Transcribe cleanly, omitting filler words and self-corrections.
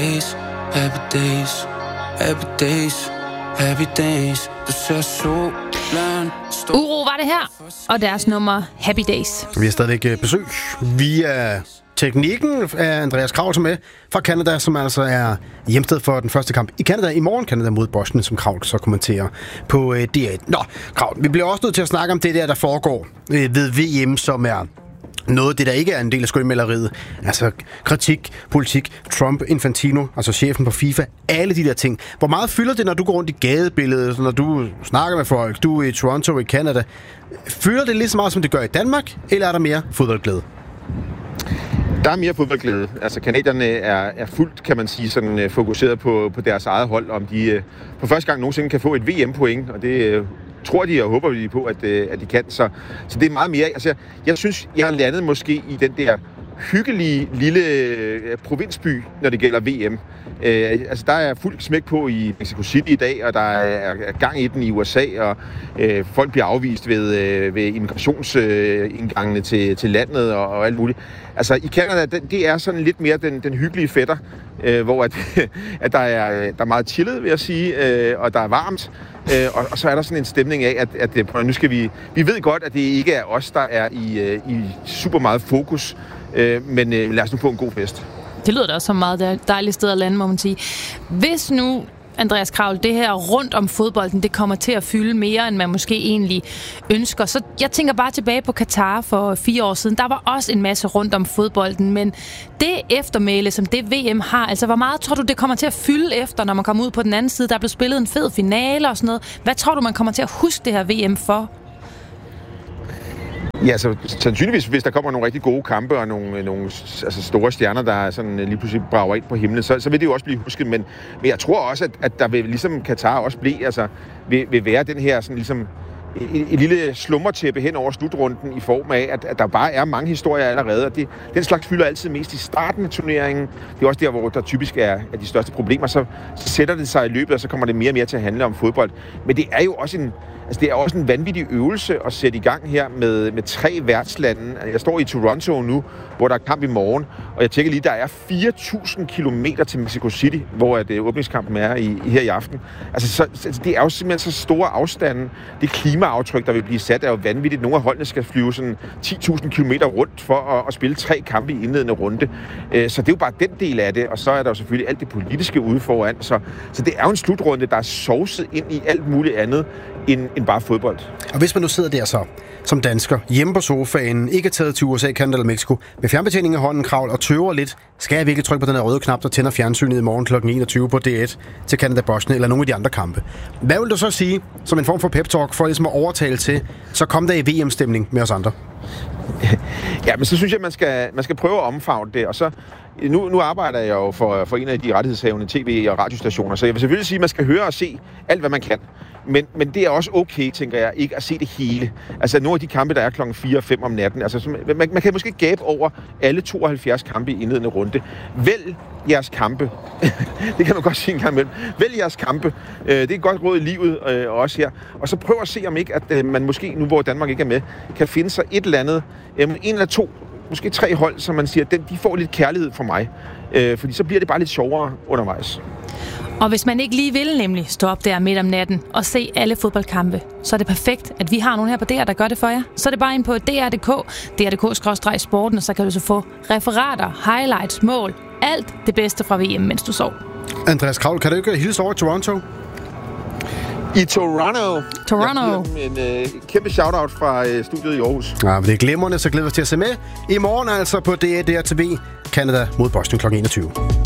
days, happy days, happy days, happy days. Du ser solen stå. Uro var det her, og deres nummer Happy Days. Vi har stadigvæk besøg via teknikken af Andreas Kraul, som er fra Canada, som altså er hjemsted for den første kamp i Canada. I morgen Canada mod Bosnien, som Kraul så kommenterer på DR1. Nå, Kraul, vi bliver også nødt til at snakke om det der foregår ved VM, som er noget af det, der ikke er en del af skyldmelderiet. Altså kritik, politik, Trump, Infantino, altså chefen på FIFA, alle de der ting. Hvor meget fylder det, når du går rundt i gadebilledet, når du snakker med folk, du er i Toronto i Canada? Fylder det lige så meget, som det gør i Danmark, eller er der mere fodboldglæde? Der er mere fodboldglæde. Altså, canadierne er fuldt, kan man sige, sådan fokuseret på deres eget hold, om de for første gang nogensinde kan få et VM-point, og det tror de og håber de på, at de kan. Så det er meget mere. Altså, jeg synes, jeg har landet måske i den der hyggelige lille provinsby, når det gælder VM. Altså, der er fuldt smæk på i Mexico City i dag, og der er gang i den i USA, og folk bliver afvist ved immigrationsindgangene til landet og alt muligt. Altså, i Canada, det er sådan lidt mere den hyggelige fætter, hvor at der er meget chillet, vil jeg sige, og der er varmt. Og så er der sådan en stemning af, at nu skal vi ved godt, at det ikke er os, der er i super meget fokus, men lad os nu få en god fest. Det lyder da også som meget dejligt sted at lande, må man sige. Hvis nu, Andreas Kraul, det her rundt om fodbolden, det kommer til at fylde mere, end man måske egentlig ønsker. Så jeg tænker bare tilbage på Katar for 4 år siden. Der var også en masse rundt om fodbolden, men det eftermæle, som det VM har, altså hvor meget tror du, det kommer til at fylde efter, når man kommer ud på den anden side? Der er blevet spillet en fed finale og sådan noget. Hvad tror du, man kommer til at huske det her VM for? Ja, så sandsynligvis, hvis der kommer nogle rigtig gode kampe og nogle altså store stjerner, der sådan lige pludselig brager ind på himlen, så vil det jo også blive husket. Men jeg tror også, at der vil, ligesom Katar også blive, altså vil være den her sådan ligesom et lille slummertæppe hen over slutrunden i form af, at der bare er mange historier allerede. Og den slags fylder altid mest i starten af turneringen. Det er også der, hvor der typisk er de største problemer. Så sætter det sig i løbet, og så kommer det mere og mere til at handle om fodbold. Men det er jo også en vanvittig øvelse at sætte i gang her med 3 værtslande. Jeg står i Toronto nu, hvor der er kamp i morgen, og jeg tjekker lige, der er 4.000 kilometer til Mexico City, hvor åbningskampen er her i aften. Altså, det er jo simpelthen så store afstande. Det klimaaftryk, der vil blive sat, er jo vanvittigt. Nogle af holdene skal flyve sådan 10.000 kilometer rundt for at spille 3 kampe i indledende runde. Så det er jo bare den del af det, og så er der jo selvfølgelig alt det politiske ude foran. Så det er jo en slutrunde, der er sovset ind i alt muligt andet end bare fodbold. Og hvis man nu sidder der så, som dansker, hjemme på sofaen, ikke er taget til USA, Canada eller Mexico, med fjernbetjeningen i hånden, Kraul, og tøver lidt, skal jeg virkelig trykke på den her røde knap, der tænder fjernsynet i morgen kl. 21 på D1 til Canada Bosnien eller nogle af de andre kampe. Hvad vil du så sige, som en form for pep-talk, for ligesom at overtale til, så kom der i VM-stemning med os andre? Ja, men så synes jeg, man skal prøve at omfavne det, og så nu arbejder jeg jo for en af de rettighedshavende tv- og radiostationer, så jeg vil selvfølgelig sige, at man skal høre og se alt, hvad man kan. Men det er også okay, tænker jeg, ikke at se det hele. Altså nogle af de kampe, der er klokken 4 og 5 om natten, altså man kan måske gabe over alle 72 kampe i indledende runde. Vælg jeres kampe. Det kan man godt sige en gang imellem. Vælg jeres kampe. Det er et godt råd i livet, også her. Og så prøv at se, om ikke, at man måske, nu hvor Danmark ikke er med, kan finde sig et eller andet, en eller 2, måske 3 hold, som man siger, de får lidt kærlighed fra mig. Fordi så bliver det bare lidt sjovere undervejs. Og hvis man ikke lige vil nemlig stå op der midt om natten og se alle fodboldkampe, så er det perfekt, at vi har nogen her på DR, der gør det for jer. Så er det bare ind på dr.dk, dr.dk/sporten, og så kan du så få referater, highlights, mål, alt det bedste fra VM, mens du sov. Andreas Kraul, kan du ikke hilse over i Toronto? I Toronto. En kæmpe shout-out fra studiet i Aarhus. Ja, det er glimrende, så glæder vi os til at se med. I morgen altså på DR TV, Canada mod Bosnien kl. 21.